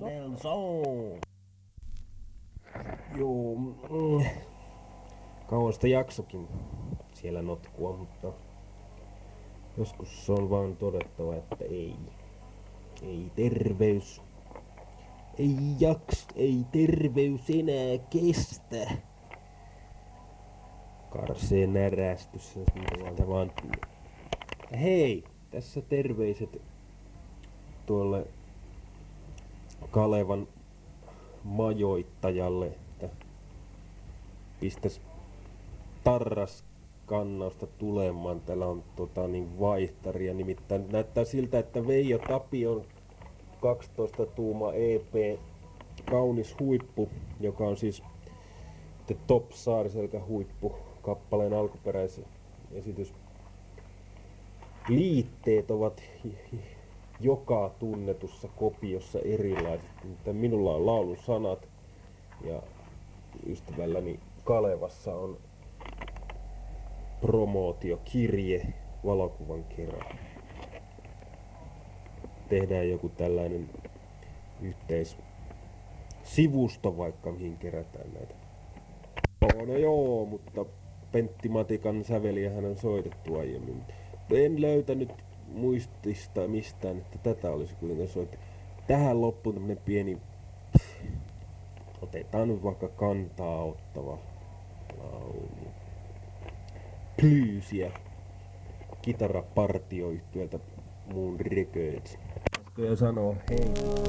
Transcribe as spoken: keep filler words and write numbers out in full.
Nelson! Joo, mm, kauan sitä jaksokin siellä notkua, mutta joskus se on vaan todettava, että ei. Ei terveys. Ei jaks, ei terveys enää kestä. Karsee närästys, mitä vaan. Hei, tässä terveiset tuolle Kalevan majoittajalle, että pistäs tarraskannausta tulemaan. Täällä on tota, niin vaihtaria, nimittäin näyttää siltä, että Veijo Tapion kaksitoista tuuma E P Kaunis huippu, joka on siis The Top Saariselkä huippu kappaleen alkuperäisesitys. Liitteet ovat joka tunnetussa kopiossa erilaiset. Minulla on laulun sanat ja ystävälläni Kalevassa on promootiokirje valokuvan kerran. Tehdään joku tällainen yhteissivusto vaikka, mihin kerätään näitä. No, no joo, mutta Pentti Matikan säveliä hän on soitettu aiemmin. En löytänyt muistista mistään, että tätä olisi kuitenkaan soitettu. Tähän loppuun tämmönen pieni... Otetaan nyt vaikka kantaa ottava laulu. Plyysiä. Kitarapartioyhtiöltä Moon Records. Pitäisikö jo sanoa hei?